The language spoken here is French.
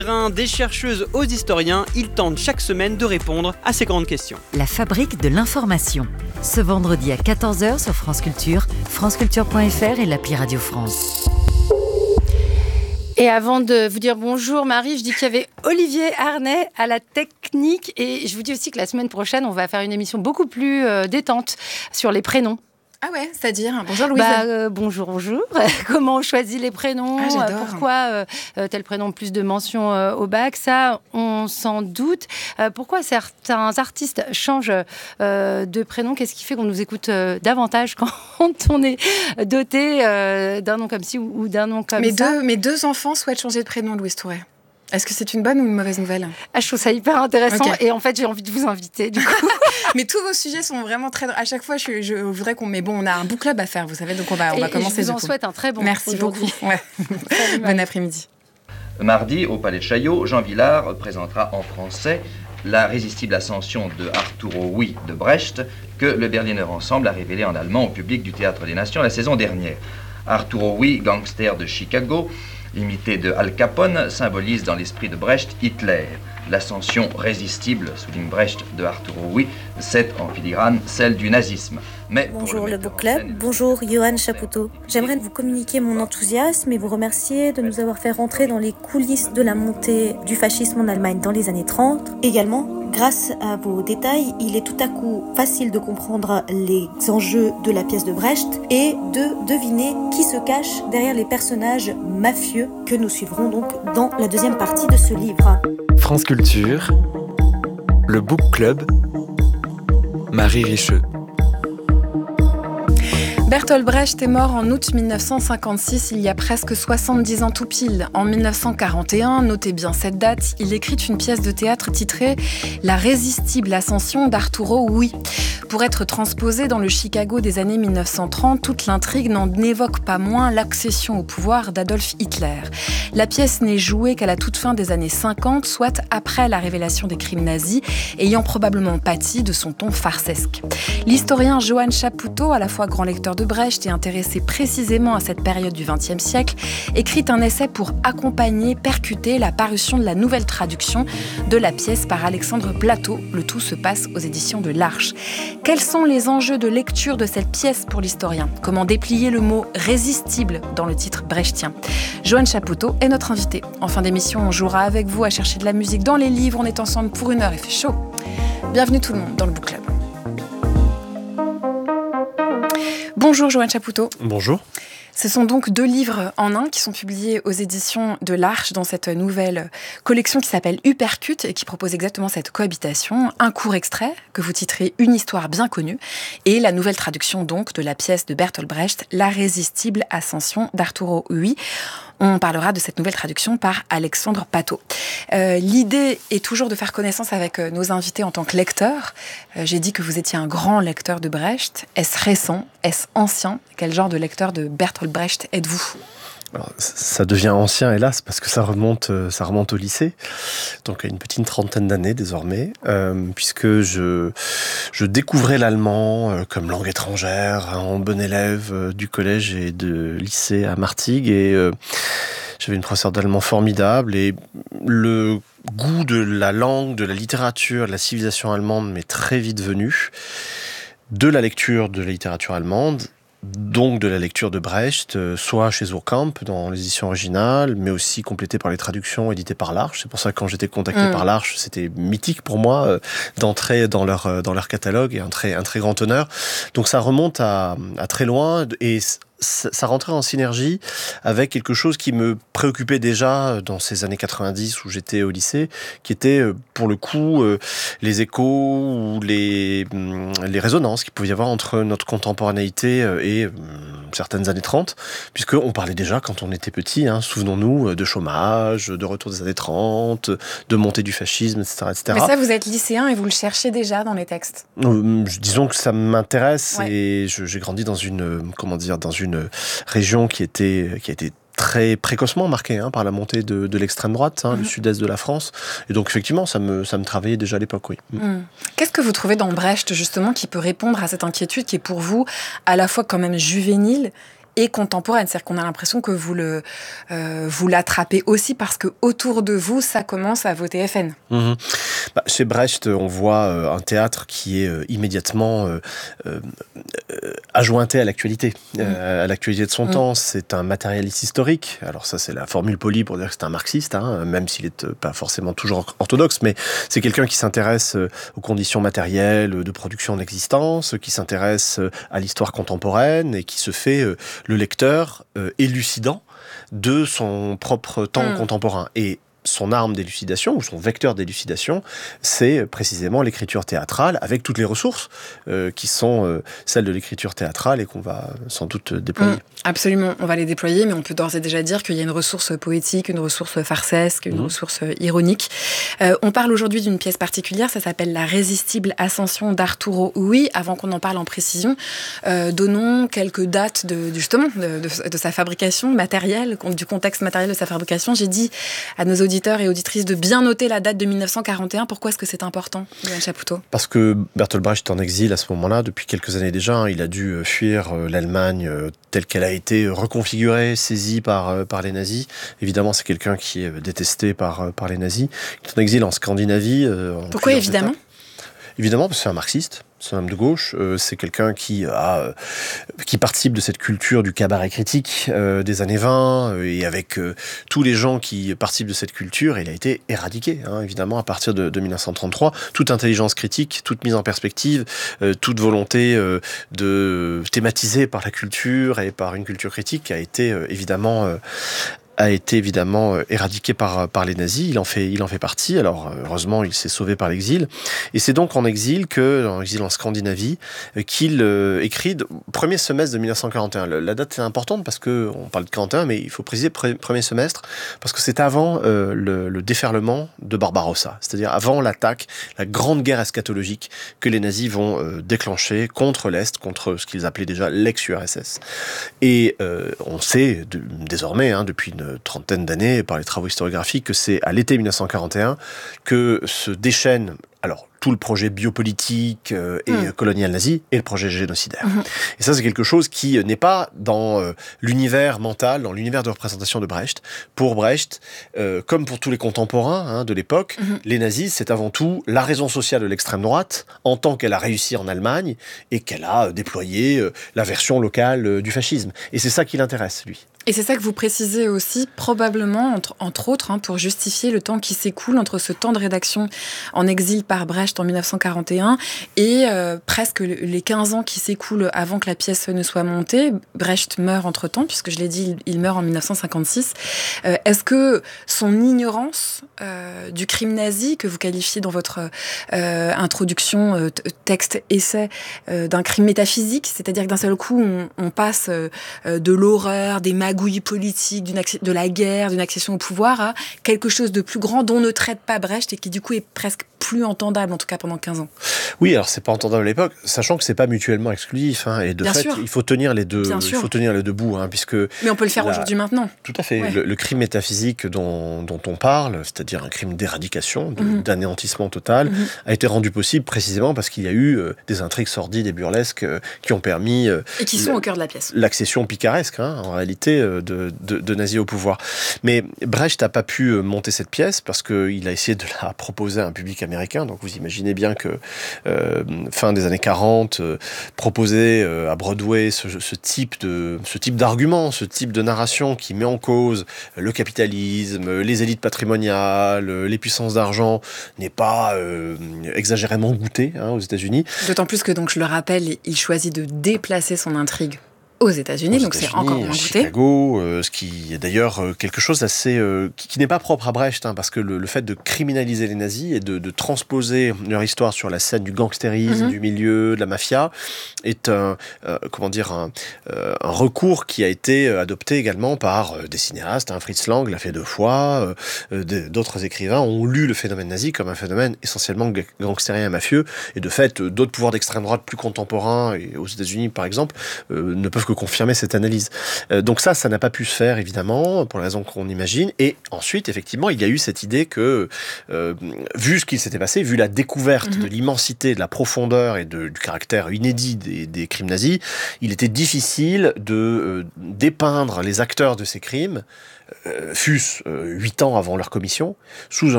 Des chercheuses aux historiens, ils tentent chaque semaine de répondre à ces grandes questions. La fabrique de l'information. Ce vendredi à 14h sur France Culture, franceculture.fr et l'appli Radio France. Et avant de vous dire bonjour Marie, je dis qu'il y avait Olivier Arnay à la technique et je vous dis aussi que la semaine prochaine, on va faire une émission beaucoup plus détente sur les prénoms. Ah ouais, c'est-à-dire bonjour Louise. Bonjour. Comment on choisit les prénoms, j'adore. Pourquoi tel prénom plus de mentions au bac, ça on s'en doute. Pourquoi certains artistes changent de prénom, qu'est-ce qui fait qu'on nous écoute davantage quand on est doté d'un nom comme ci ou d'un nom comme ça. Mes deux enfants souhaitent changer de prénom, Louise Touret. Est-ce que c'est une bonne ou une mauvaise nouvelle ? Je trouve ça hyper intéressant, okay. Et en fait j'ai envie de vous inviter du coup. Mais tous vos sujets sont vraiment très... À chaque fois, je voudrais qu'on... Mais bon, on a un book club à faire, vous savez, donc on va commencer. Je vous en souhaite un très bon. Merci beaucoup. Ouais. Bon après-midi. Mardi, au Palais de Chaillot, Jean Vilar présentera en français La résistible ascension de Arturo Ui de Brecht, que le Berliner Ensemble a révélé en allemand au public du Théâtre des Nations la saison dernière. Arturo Ui, gangster de Chicago, imité de Al Capone, symbolise dans l'esprit de Brecht Hitler. L'ascension résistible, souligne Brecht, de Arturo Ui, c'est en filigrane celle du nazisme. Mais bonjour le Book Club, bonjour Johan Chapoutot. J'aimerais vous communiquer mon enthousiasme et vous remercier de nous avoir fait rentrer dans les coulisses de la montée du fascisme en Allemagne dans les années 30. Également, grâce à vos détails, il est tout à coup facile de comprendre les enjeux de la pièce de Brecht et de deviner qui se cache derrière les personnages mafieux que nous suivrons donc dans la deuxième partie de ce livre. France Culture, le Book Club, Marie Richeux. Bertolt Brecht est mort en août 1956, il y a presque 70 ans tout pile. En 1941, notez bien cette date, il écrit une pièce de théâtre titrée « La résistible ascension d'Arturo Ui ». Pour être transposée dans le Chicago des années 1930, toute l'intrigue n'en évoque pas moins l'accession au pouvoir d'Adolf Hitler. La pièce n'est jouée qu'à la toute fin des années 50, soit après la révélation des crimes nazis, ayant probablement pâti de son ton farcesque. L'historien Johan Chapoutot, à la fois grand lecteur de Brecht et intéressé précisément à cette période du XXe siècle, écrit un essai pour accompagner, percuter la parution de la nouvelle traduction de la pièce par Alexandre Plateau. Le tout se passe aux éditions de l'Arche. Quels sont les enjeux de lecture de cette pièce pour l'historien ? Comment déplier le mot « résistible » dans le titre brechtien ? Johan Chapoutot est notre invité. En fin d'émission, on jouera avec vous à chercher de la musique dans les livres. On est ensemble pour 1 heure, il fait chaud. Bienvenue tout le monde dans le Book Club. Bonjour Johan Chapoutot. Bonjour. Ce sont donc 2 livres en un qui sont publiés aux éditions de l'Arche dans cette nouvelle collection qui s'appelle Uppercut et qui propose exactement cette cohabitation. Un court extrait que vous titrez Une histoire bien connue et la nouvelle traduction donc de la pièce de Bertolt Brecht, La résistible ascension d'Arturo Ui. On parlera de cette nouvelle traduction par Alexandre Plateau. L'idée est toujours de faire connaissance avec nos invités en tant que lecteurs. J'ai dit que vous étiez un grand lecteur de Brecht. Est-ce récent ? Est-ce ancien ? Quel genre de lecteur de Bertolt Brecht êtes-vous ? Alors, ça devient ancien, hélas, parce que ça remonte au lycée, donc à une petite trentaine d'années désormais, puisque je découvrais l'allemand comme langue étrangère, en bon élève du collège et de lycée à Martigues, et j'avais une professeure d'allemand formidable, et le goût de la langue, de la littérature, de la civilisation allemande m'est très vite venu, de la lecture de la littérature allemande, donc de la lecture de Brecht, soit chez Urkamp dans les éditions originales, mais aussi complétée par les traductions éditées par l'Arche. C'est pour ça que quand j'étais contacté par l'Arche, c'était mythique pour moi d'entrer dans leur catalogue, et un très grand honneur. Donc ça remonte à très loin, et ça rentrait en synergie avec quelque chose qui me préoccupait déjà dans ces années 90 où j'étais au lycée, qui était pour le coup les échos ou les résonances qu'il pouvait y avoir entre notre contemporanéité et certaines années 30, puisqu'on parlait déjà quand on était petit, souvenons-nous, de chômage, de retour des années 30, de montée du fascisme, etc., etc. Mais ça, vous êtes lycéen et vous le cherchez déjà dans les textes. Disons que ça m'intéresse, ouais. Et j'ai grandi dans une région qui a été très précocement marquée par la montée de l'extrême droite, le sud-est de la France. Et donc, effectivement, ça me travaillait déjà à l'époque, oui. Qu'est-ce que vous trouvez dans Brecht, justement, qui peut répondre à cette inquiétude qui est pour vous à la fois quand même juvénile et contemporaine. C'est-à-dire qu'on a l'impression que vous l'attrapez aussi parce que autour de vous, ça commence à voter FN. Chez Brecht, on voit un théâtre qui est immédiatement ajointé à l'actualité, à l'actualité de son temps. C'est un matérialiste historique. Alors ça, c'est la formule polie pour dire que c'est un marxiste, même s'il n'est pas forcément toujours orthodoxe, mais c'est quelqu'un qui s'intéresse aux conditions matérielles de production de l'existence, qui s'intéresse à l'histoire contemporaine et qui se fait le lecteur élucidant de son propre temps contemporain. Et son arme d'élucidation, ou son vecteur d'élucidation, c'est précisément l'écriture théâtrale, avec toutes les ressources qui sont celles de l'écriture théâtrale et qu'on va sans doute déployer. Absolument, on va les déployer, mais on peut d'ores et déjà dire qu'il y a une ressource poétique, une ressource farcesque, une ressource ironique. On parle aujourd'hui d'une pièce particulière, ça s'appelle La résistible ascension d'Arturo Ui. Avant qu'on en parle en précision, donnons quelques dates de sa fabrication matérielle, du contexte matériel de sa fabrication. J'ai dit à nos auditeurs et auditrices de bien noter la date de 1941. Pourquoi est-ce que c'est important, Yoann Chapoutot ? Parce que Bertolt Brecht est en exil à ce moment-là, depuis quelques années déjà. Il a dû fuir l'Allemagne telle qu'elle a été reconfigurée, saisie par les nazis. Évidemment, c'est quelqu'un qui est détesté par les nazis. Il est en exil en Scandinavie. Pourquoi évidemment ? Évidemment, parce que c'est un marxiste. C'est un homme de gauche, c'est quelqu'un qui participe de cette culture du cabaret critique des années 20, et avec tous les gens qui participent de cette culture, il a été éradiqué, évidemment, à partir de 1933. Toute intelligence critique, toute mise en perspective, toute volonté de thématiser par la culture et par une culture critique a été évidemment éradiqué par les nazis. Il en fait partie. Alors, heureusement, il s'est sauvé par l'exil. Et c'est donc en exil en Scandinavie, qu'il écrit premier semestre de 1941. La date est importante parce que on parle de 41, mais il faut préciser premier semestre parce que c'est avant le déferlement de Barbarossa. C'est-à-dire avant l'attaque, la grande guerre eschatologique que les nazis vont déclencher contre l'Est, contre ce qu'ils appelaient déjà l'ex-URSS. Et on sait désormais, depuis une trentaine d'années, par les travaux historiographiques, que c'est à l'été 1941 que se déchaîne tout le projet biopolitique et colonial nazi et le projet génocidaire. Et ça, c'est quelque chose qui n'est pas dans l'univers mental, dans l'univers de représentation de Brecht. Pour Brecht, comme pour tous les contemporains de l'époque, les nazis, c'est avant tout la raison sociale de l'extrême droite, en tant qu'elle a réussi en Allemagne et qu'elle a déployé la version locale du fascisme. Et c'est ça qui l'intéresse, lui. Et c'est ça que vous précisez aussi, probablement, entre autres, pour justifier le temps qui s'écoule entre ce temps de rédaction en exil par Brecht en 1941 et presque les 15 ans qui s'écoulent avant que la pièce ne soit montée. Brecht meurt entre-temps, puisque je l'ai dit, il meurt en 1956. Est-ce que son ignorance du crime nazi, que vous qualifiez dans votre introduction, texte-essai, d'un crime métaphysique, c'est-à-dire que d'un seul coup, on passe de l'horreur, des magouilles politiques, de la guerre, d'une accession au pouvoir, à quelque chose de plus grand dont ne traite pas Brecht et qui du coup est presque plus entendable, en tout cas pendant 15 ans. Oui, alors c'est pas entendable à l'époque, sachant que c'est pas mutuellement exclusif, et de fait, il faut tenir les deux, bouts, puisque... Mais on peut le faire aujourd'hui maintenant. Tout à fait. Ouais. Le crime métaphysique dont on parle, c'est-à-dire un crime d'éradication, d'anéantissement total, a été rendu possible précisément parce qu'il y a eu des intrigues sordides et burlesques qui ont permis... et qui sont au cœur de la pièce. L'accession picaresque, en réalité, de nazis au pouvoir. Mais Brecht n'a pas pu monter cette pièce parce qu'il a essayé de la proposer à un public américain. Donc vous imaginez bien que fin des années 40, proposer à Broadway ce type d'argument, ce type de narration qui met en cause le capitalisme, les élites patrimoniales, les puissances d'argent n'est pas exagérément goûté aux États-Unis. D'autant plus que, donc je le rappelle, il choisit de déplacer son intrigue aux États-Unis, donc c'est encore moins goûté. Chicago, ce qui est d'ailleurs quelque chose d'assez qui n'est pas propre à Brecht, parce que le fait de criminaliser les nazis et de transposer leur histoire sur la scène du gangstérisme, du milieu, de la mafia, est un recours qui a été adopté également par des cinéastes. Fritz Lang l'a fait 2 fois, d'autres écrivains ont lu le phénomène nazi comme un phénomène essentiellement gangstérien et mafieux, et de fait, d'autres pouvoirs d'extrême droite plus contemporains, et aux États-Unis par exemple, ne peuvent que que confirmer cette analyse. Donc ça n'a pas pu se faire, évidemment, pour la raison qu'on imagine. Et ensuite, effectivement, il y a eu cette idée que, vu ce qui s'était passé, vu la découverte de l'immensité, de la profondeur et du caractère inédit des crimes nazis, il était difficile de dépeindre les acteurs de ces crimes, fût-ce 8 ans avant leur commission, sous